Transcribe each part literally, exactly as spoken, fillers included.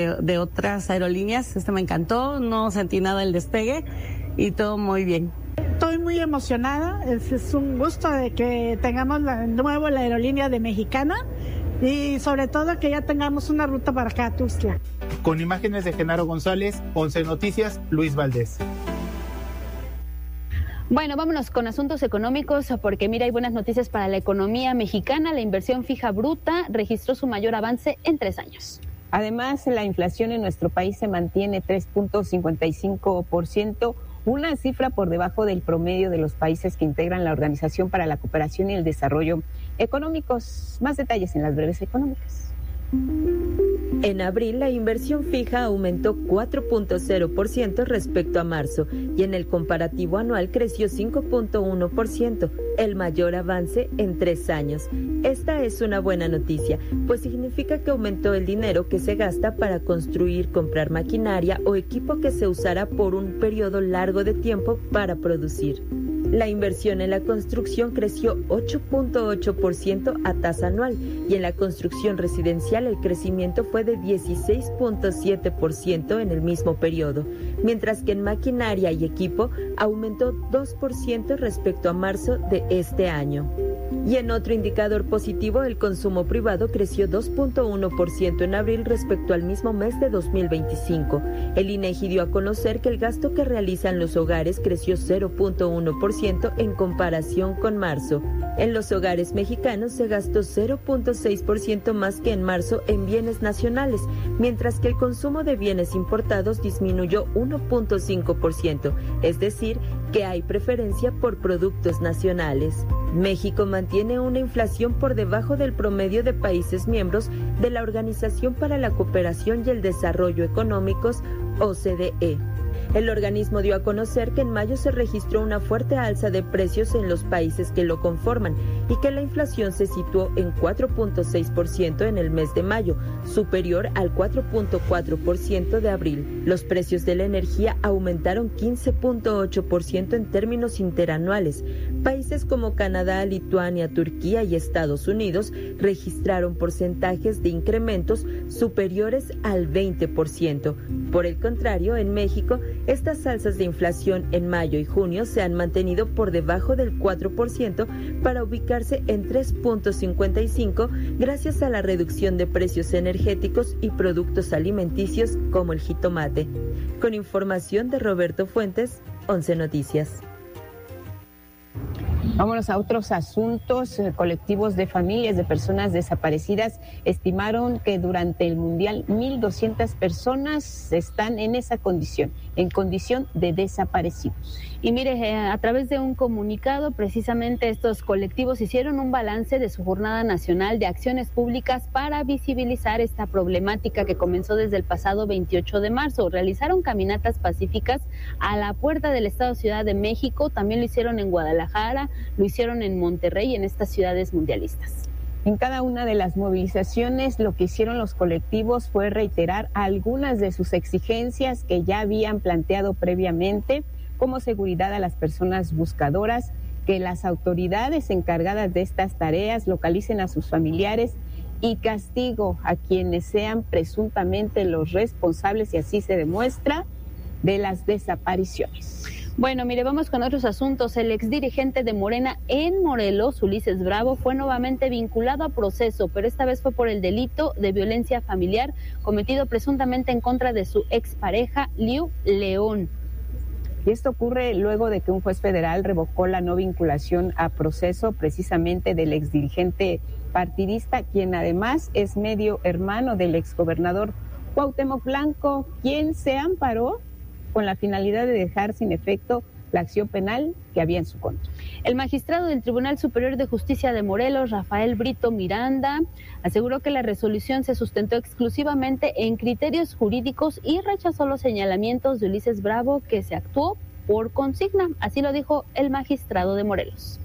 de, de otras aerolíneas. Este me encantó, no sentí nada del despegue y todo muy bien. Estoy muy emocionada, es, es un gusto de que tengamos de nuevo la aerolínea de Mexicana y sobre todo que ya tengamos una ruta para acá a Tuxtla. Con imágenes de Genaro González, once Noticias, Luis Valdés. Bueno, vámonos con asuntos económicos, porque mira, hay buenas noticias para la economía mexicana. La inversión fija bruta registró su mayor avance en tres años. Además, la inflación en nuestro país se mantiene tres punto cincuenta y cinco por ciento, una cifra por debajo del promedio de los países que integran la Organización para la Cooperación y el Desarrollo Económicos. Más detalles en las breves económicas. En abril, la inversión fija aumentó cuatro punto cero por ciento respecto a marzo y en el comparativo anual creció cinco punto uno por ciento, el mayor avance en tres años. Esta es una buena noticia, pues significa que aumentó el dinero que se gasta para construir, comprar maquinaria o equipo que se usará por un periodo largo de tiempo para producir. La inversión en la construcción creció ocho punto ocho por ciento a tasa anual y en la construcción residencial el crecimiento fue de dieciséis punto siete por ciento en el mismo periodo, mientras que en maquinaria y equipo aumentó dos por ciento respecto a marzo de este año. Y en otro indicador positivo, el consumo privado creció dos punto uno por ciento en abril respecto al mismo mes de dos mil veinticinco. El INEGI dio a conocer que el gasto que realizan los hogares creció cero punto uno por ciento en comparación con marzo. En los hogares mexicanos se gastó cero punto seis por ciento más que en marzo en bienes nacionales, mientras que el consumo de bienes importados disminuyó uno punto cinco por ciento, es decir, que hay preferencia por productos nacionales. México mantiene una inflación por debajo del promedio de países miembros de la Organización para la Cooperación y el Desarrollo Económicos, O C D E. El organismo dio a conocer que en mayo se registró una fuerte alza de precios en los países que lo conforman y que la inflación se situó en cuatro punto seis por ciento en el mes de mayo, superior al cuatro punto cuatro por ciento de abril. Los precios de la energía aumentaron quince punto ocho por ciento en términos interanuales. Países como Canadá, Lituania, Turquía y Estados Unidos registraron porcentajes de incrementos superiores al veinte por ciento. Por el contrario, en México, estas alzas de inflación en mayo y junio se han mantenido por debajo del cuatro por ciento para ubicarse en tres punto cincuenta y cinco por ciento gracias a la reducción de precios energéticos y productos alimenticios como el jitomate. Con información de Roberto Fuentes, once Noticias. Vámonos a otros asuntos. Colectivos de familias de personas desaparecidas estimaron que durante el Mundial mil doscientas personas están en esa condición, en condición de desaparecidos. Y mire, a través de un comunicado, precisamente estos colectivos hicieron un balance de su Jornada Nacional de Acciones Públicas para visibilizar esta problemática que comenzó desde el pasado veintiocho de marzo. Realizaron caminatas pacíficas a la puerta del Estado Ciudad de México, también lo hicieron en Guadalajara, lo hicieron en Monterrey y en estas ciudades mundialistas. En cada una de las movilizaciones, lo que hicieron los colectivos fue reiterar algunas de sus exigencias que ya habían planteado previamente, como seguridad a las personas buscadoras, que las autoridades encargadas de estas tareas localicen a sus familiares y castigo a quienes sean presuntamente los responsables, y así se demuestra, de las desapariciones. Bueno, mire, vamos con otros asuntos. El exdirigente de Morena en Morelos, Ulises Bravo, fue nuevamente vinculado a proceso, pero esta vez fue por el delito de violencia familiar cometido presuntamente en contra de su expareja, Liu León. Y esto ocurre luego de que un juez federal revocó la no vinculación a proceso precisamente del exdirigente partidista, quien además es medio hermano del exgobernador Cuauhtémoc Blanco, quien se amparó con la finalidad de dejar sin efecto la acción penal que había en su contra. El magistrado del Tribunal Superior de Justicia de Morelos, Rafael Brito Miranda, aseguró que la resolución se sustentó exclusivamente en criterios jurídicos y rechazó los señalamientos de Ulises Bravo, que se actuó por consigna. Así lo dijo el magistrado de Morelos.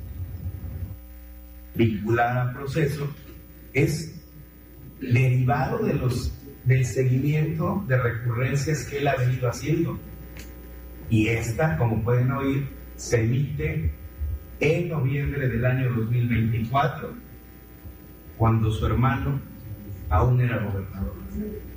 Vincular a proceso es derivado de los, del seguimiento de recurrencias que él ha venido haciendo. Y esta, como pueden oír, se emite en noviembre del año dos mil veinticuatro, cuando su hermano aún era gobernador.